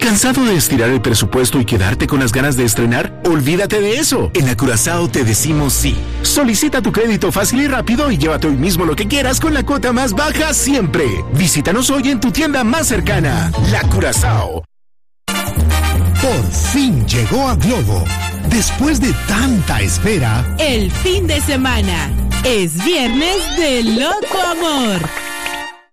¿Cansado de estirar el presupuesto y quedarte con las ganas de estrenar? Olvídate de eso. En la Curazao te decimos sí. Solicita tu crédito fácil y rápido y llévate hoy mismo lo que quieras con la cuota más baja siempre. Visítanos hoy en tu tienda más cercana. La Curazao. Por fin llegó a Globo. Después de tanta espera, el fin de semana es viernes de loco amor.